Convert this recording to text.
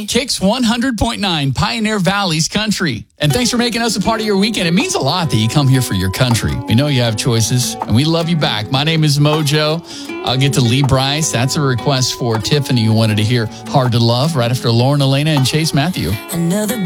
Kicks 100.9, Pioneer Valley's country. And thanks for making us a part of your weekend. It means a lot that you come here for your country. We know you have choices, and we love you back. My name is Mojo. I'll get to Lee Bryce. That's a request for Tiffany, who wanted to hear Hard to Love right after Lauren Elena and Chase Matthew. Another